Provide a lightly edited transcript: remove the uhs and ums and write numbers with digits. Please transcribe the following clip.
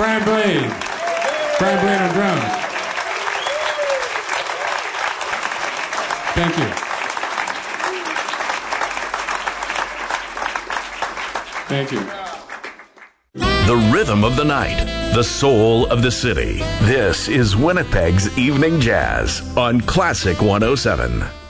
Brian Blade. Brian Blade on drums. Thank you. Thank you. The rhythm of the night, the soul of the city. This is Winnipeg's Evening Jazz on Classic 107.